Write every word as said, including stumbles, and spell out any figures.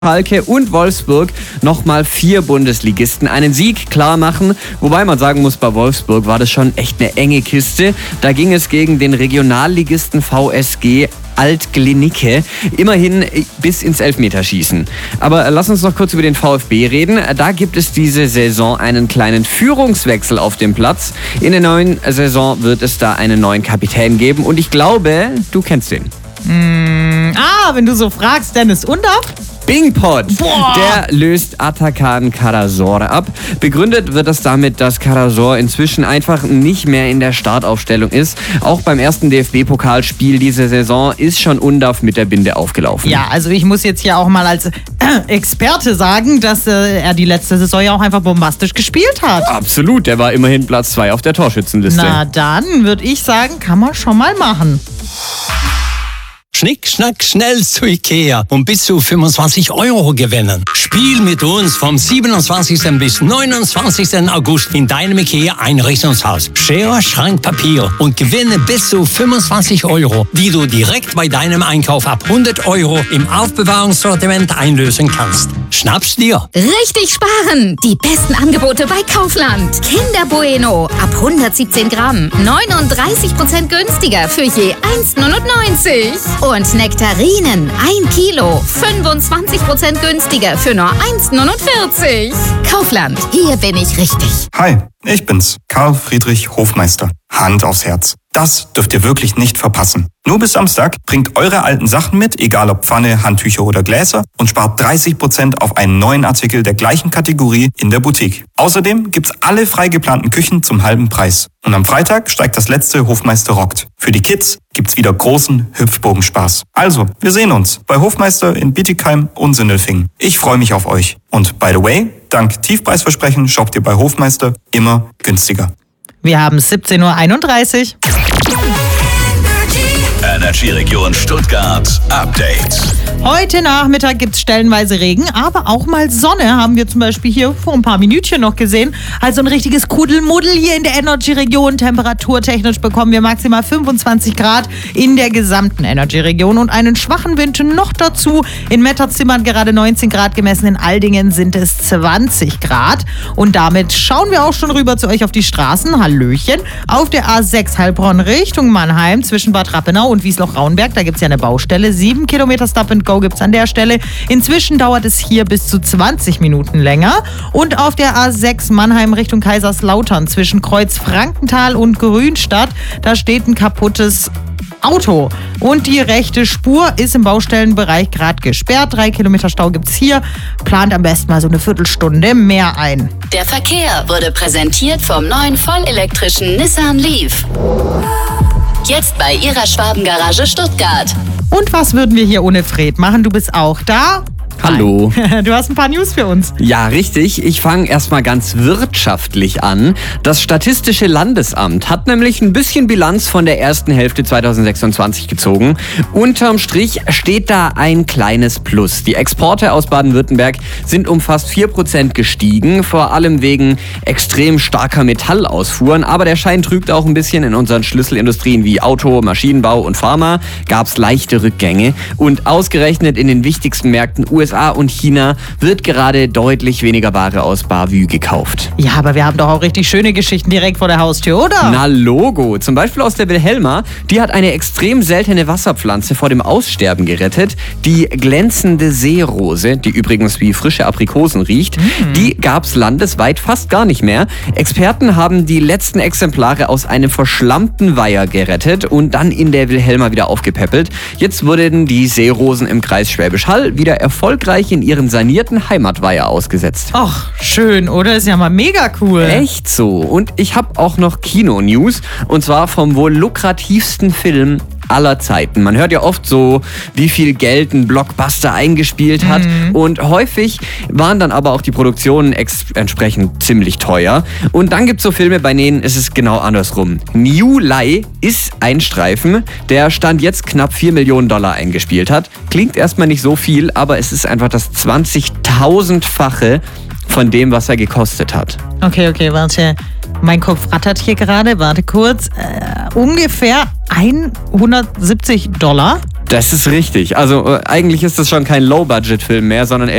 Schalke und Wolfsburg nochmal vier Bundesligisten einen Sieg klar machen. Wobei man sagen muss, bei Wolfsburg war das schon echt eine enge Kiste. Da ging es gegen den Regionalligisten V S G Alt-Glienicke immerhin bis ins Elfmeterschießen. Aber lass uns noch kurz über den VfB reden. Da gibt es diese Saison einen kleinen Führungswechsel auf dem Platz. In der neuen Saison wird es da einen neuen Kapitän geben und ich glaube, du kennst den. Mm, ah, wenn du so fragst, Dennis Undaff? Bingpot, der löst Atakan Karasor ab. Begründet wird das damit, dass Karasor inzwischen einfach nicht mehr in der Startaufstellung ist. Auch beim ersten D F B-Pokalspiel diese Saison ist schon Undaff mit der Binde aufgelaufen. Ja, also ich muss jetzt hier auch mal als äh, Experte sagen, dass äh, er die letzte Saison ja auch einfach bombastisch gespielt hat. Absolut, der war immerhin Platz zwei auf der Torschützenliste. Na dann würde ich sagen, kann man schon mal machen. Schnick, schnack, schnell zu Ikea und bis zu fünfundzwanzig Euro gewinnen. Spiel mit uns vom siebenundzwanzigsten bis neunundzwanzigsten August in deinem Ikea-Einrichtungshaus. Schere, Schrank, Papier und gewinne bis zu fünfundzwanzig Euro, die du direkt bei deinem Einkauf ab hundert Euro im Aufbewahrungssortiment einlösen kannst. Schnapp's dir! Richtig sparen! Die besten Angebote bei Kaufland. Kinder Bueno ab hundertsiebzehn Gramm. neununddreißig Prozent günstiger für je eins neunundneunzig. Und Nektarinen ein Kilo. fünfundzwanzig Prozent günstiger für nur eins neunundvierzig. Kaufland, hier bin ich richtig. Hi, ich bin's, Karl Friedrich Hofmeister. Hand aufs Herz. Das dürft ihr wirklich nicht verpassen. Nur bis Samstag bringt eure alten Sachen mit, egal ob Pfanne, Handtücher oder Gläser, und spart dreißig Prozent auf einen neuen Artikel der gleichen Kategorie in der Boutique. Außerdem gibt's alle frei geplanten Küchen zum halben Preis. Und am Freitag steigt das letzte Hofmeister rockt. Für die Kids gibt's wieder großen Hüpfbogenspaß. Also, wir sehen uns bei Hofmeister in Bietigheim und Sindelfingen. Ich freue mich auf euch. Und by the way, dank Tiefpreisversprechen shoppt ihr bei Hofmeister immer günstiger. Wir haben siebzehn Uhr einunddreißig. Energy Region Stuttgart Update. Heute Nachmittag gibt es stellenweise Regen, aber auch mal Sonne, haben wir zum Beispiel hier vor ein paar Minütchen noch gesehen. Also ein richtiges Kuddelmuddel hier in der Energy-Region. Temperaturtechnisch bekommen wir maximal fünfundzwanzig Grad in der gesamten Energy-Region und einen schwachen Wind noch dazu. In Metterzimmern gerade neunzehn Grad gemessen, in Aldingen sind es zwanzig Grad. Und damit schauen wir auch schon rüber zu euch auf die Straßen. Hallöchen. Auf der A sechs Heilbronn Richtung Mannheim zwischen Bad Rappenau und Wiesloch-Raunberg, da gibt es ja eine Baustelle. Sieben Kilometer Stop-and-Go gibt es an der Stelle. Inzwischen dauert es hier bis zu zwanzig Minuten länger. Und auf der A sechs Mannheim Richtung Kaiserslautern zwischen Kreuz Frankenthal und Grünstadt, da steht ein kaputtes Auto. Und die rechte Spur ist im Baustellenbereich gerade gesperrt. Drei Kilometer Stau gibt es hier. Plant am besten mal so eine Viertelstunde mehr ein. Der Verkehr wurde präsentiert vom neuen vollelektrischen Nissan Leaf. Jetzt bei Ihrer Schwabengarage Stuttgart. Und was würden wir hier ohne Fred machen? Du bist auch da. Hallo. Du hast ein paar News für uns. Ja, richtig. Ich fange erstmal ganz wirtschaftlich an. Das Statistische Landesamt hat nämlich ein bisschen Bilanz von der ersten Hälfte zweitausendsechsundzwanzig gezogen. Unterm Strich steht da ein kleines Plus. Die Exporte aus Baden-Württemberg sind um fast vier Prozent gestiegen, vor allem wegen extrem starker Metallausfuhren. Aber der Schein trügt auch ein bisschen. In unseren Schlüsselindustrien wie Auto, Maschinenbau und Pharma gab es leichte Rückgänge. Und ausgerechnet in den wichtigsten Märkten U S A und China wird gerade deutlich weniger Ware aus Bavü gekauft. Ja, aber wir haben doch auch richtig schöne Geschichten direkt vor der Haustür, oder? Na Logo. Zum Beispiel aus der Wilhelma. Die hat eine extrem seltene Wasserpflanze vor dem Aussterben gerettet. Die glänzende Seerose, die übrigens wie frische Aprikosen riecht, mm. die gab es landesweit fast gar nicht mehr. Experten haben die letzten Exemplare aus einem verschlammten Weiher gerettet und dann in der Wilhelma wieder aufgepäppelt. Jetzt wurden die Seerosen im Kreis Schwäbisch Hall wieder erfolgreich in ihren sanierten Heimatweiher ausgesetzt. Ach, schön, oder? Ist ja mal mega cool. Echt so. Und ich habe auch noch Kino-News. Und zwar vom wohl lukrativsten Film aller Zeiten. Man hört ja oft so, wie viel Geld ein Blockbuster eingespielt hat. Mhm. Und häufig waren dann aber auch die Produktionen ex- entsprechend ziemlich teuer. Und dann gibt es so Filme, bei denen ist es genau andersrum. New Lie ist ein Streifen, der Stand jetzt knapp vier Millionen Dollar eingespielt hat. Klingt erstmal nicht so viel, aber es ist einfach das zwanzigtausendfache von dem, was er gekostet hat. Okay, okay, warte. Mein Kopf rattert hier gerade. Warte kurz. Äh, ungefähr hundertsiebzig Dollar. Das ist richtig. Also äh, eigentlich ist das schon kein Low-Budget-Film mehr, sondern eher